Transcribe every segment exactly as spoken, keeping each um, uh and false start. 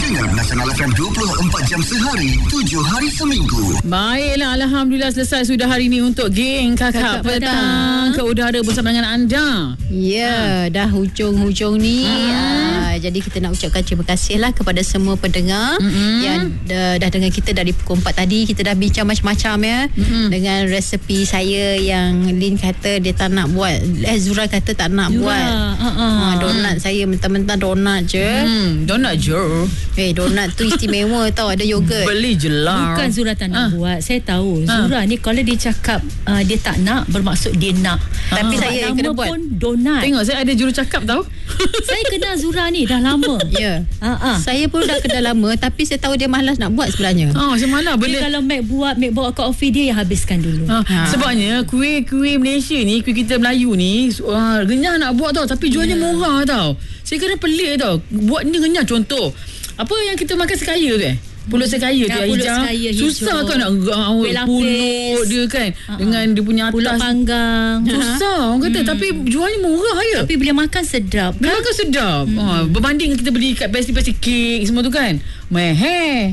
Dengar Nasional F M dua puluh empat jam sehari, tujuh hari seminggu. Baiklah, Alhamdulillah selesai sudah hari ini untuk geng Kakak, Kakak Petang ke udara bersama dengan anda. Ya, dah hujung-hujung ni. Hmm. Uh, jadi kita nak ucapkan terima kasih lah kepada semua pendengar hmm. yang dah, dah dengan kita dari pukul empat tadi. Kita dah bincang macam-macam ya. Hmm. Dengan resepi saya yang Lin kata dia tak nak buat. Eh, Zura kata tak nak Zura. buat. Uh-uh. Uh, donat saya mentah-mentah donat je. Hmm, donat je. Eh, donat tu istimewa tau. Ada yogurt. Beli je lah. Bukan Zura tak nak ha. buat. Saya tahu Zura ha. ni kalau dia cakap uh, dia tak nak, bermaksud dia nak. ha. Tapi Sebab saya yang kena buat pun donat. Tengok saya ada juru cakap tau. Saya kenal Zura ni dah lama. Ya. Ha. Saya pun dah kenal lama. Tapi saya tahu dia malas nak buat sebenarnya. Oh, macam mana? Dia kalau Mac buat, Mac bawa coffee dia yang habiskan dulu. Ha. Ha. Sebabnya kuih-kuih Malaysia ni, kuih kita Melayu ni uh, renyah nak buat tau. Tapi jualnya yeah. murah tau. Saya kena pelik tau. Buat ni renyah. Contoh, apa yang kita makan sekaya tu eh? Pulut sekaya tu ya, hijau. Susah kan nak uh, pulut dia kan uh-huh. dengan dia punya atas. Pulut panggang. Susah orang kata. Hmm. Tapi jualnya murah je. Tapi bila makan sedap bila kan? makan sedap. Hmm. Uh, berbanding kita beli kat pasti-pasti kek semua tu kan. Meh.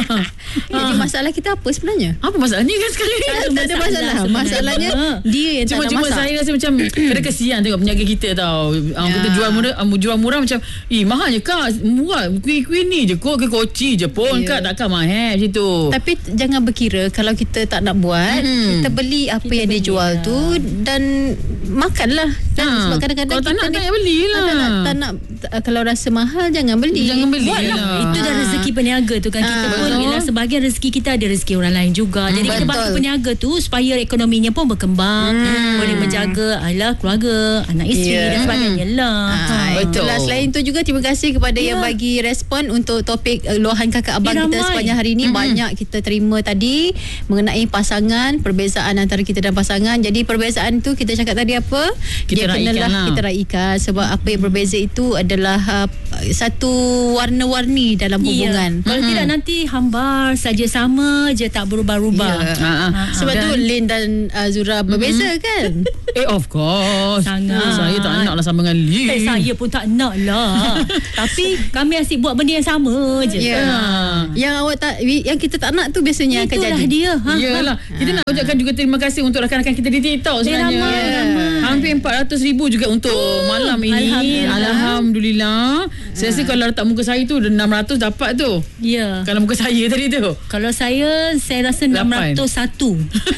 Jadi masalah kita apa sebenarnya? Apa masalahnya kan sekarang ni? Tak ada masalah. masalah. Masalahnya dia yang cuma, tak nak cuma masak. Saya rasa macam ada kesian tengok peniaga kita tau. Ya. Kita jual murah, jual murah macam, eh mahalnya kak, murah. Kuih-kuih ni je kok, ke koci je pun ya. Kak takkan mahal macam tu. Tapi jangan berkira kalau kita tak nak buat, hmm. kita beli apa kita yang dia jual lah. tu dan makanlah. Dan ha. sebab kadang-kadang kalau kita tak nak, ni, tak belilah. Tak nak, tak nak, kalau rasa mahal jangan beli. Jangan beli. Buatlah. Itu dah rezeki peniaga tu kan. Ha. Kita pun ialah sebahagian rezeki kita, ada rezeki orang lain juga. Jadi hmm, kita bantu peniaga tu supaya ekonominya pun berkembang, hmm. boleh menjaga alah keluarga, anak isteri yeah. dan sebagainya lah. Ha, betul. Itulah. Selain tu juga terima kasih kepada yeah. yang bagi respon untuk topik uh, luahan kakak abang ya, kita ramai. sepanjang hari ini. Hmm. Banyak kita terima tadi mengenai pasangan, perbezaan antara kita dan pasangan. Jadi perbezaan tu kita cakap tadi apa? Kita raikan lah. Kita raikan sebab apa yang berbeza itu adalah uh, satu warna-warni dalam hubungan. Yeah. Kalau hmm. tidak nanti hambar saja, sama je, tak berubah-ubah. Yeah. Ha, ha. Ha, sebab dan, tu Lin dan uh, Zura berbeza mm-hmm. kan? Eh of course. Sangat. Saya tak nak lah sama dengan Lin. Eh, saya pun tak nak lah. Tapi kami asyik buat benda yang sama je. Yeah. Ha. Yang awak tak, yang kita tak nak tu biasanya itulah akan jadi. Dia. Ha, Yalah. Ha. Kita nak ucapkan juga terima kasih untuk rakan-rakan kita di TikTok sebenarnya. Ramai, ramai. Hampir empat ratus ribu juga untuk oh, malam ini. Alhamdulillah. Alhamdulillah. Ha. Saya rasa kalau letak muka saya tu enam ratus dapat tu. Ya. Yeah. Kalau muka saya tadi tu. Kalau saya, saya rasa enam ratus satu.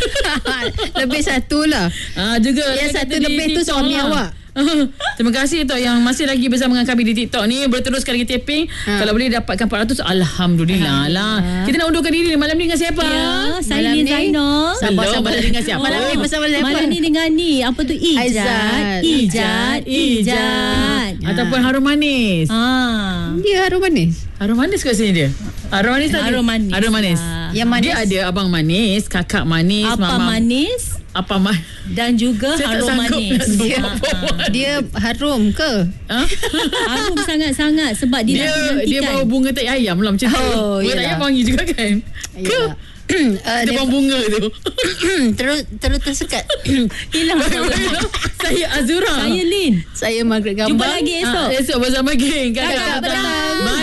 Lebih satu lah. Ah, juga. Yang satu lebih tu suami lah. awak. Terima kasih tau yang masih lagi bersama dengan kami di TikTok ni. Berteruskan lagi taping. Ha. Kalau boleh dapatkan empat ratus, Alhamdulillah lah. Kita nak undurkan diri malam ni dengan siapa? Ya, saya Lin Zainal. Sabar-sabar dengan siapa? Malam ni bersama siapa? Malam ni dengan ni. Apa tu? Ijat. Ijat. Ijat. Ataupun Harum Manis. Ha. Dia Harum Manis. Harum Manis kat sini dia. Harum Manis tadi. Harum Manis. Harum Manis. Yang manis. Dia ada abang manis, kakak manis, apa mama manis. Apa manis dan juga saya harum manis. Dia, dia harum ke? Ha? Harum sangat-sangat sebab dia dia, dia bawa bunga tai ayam lah macam tu. Oh, bunga tai ayam wangi juga kan? Ke? Uh, dia bawa bunga tu. terus terus tersekat. Hilang. Saya Azura. Saya Lin. Saya Margaret Gambang. Jumpa lagi esok. Ha, esok bersama geng Kakak Kakak Petang.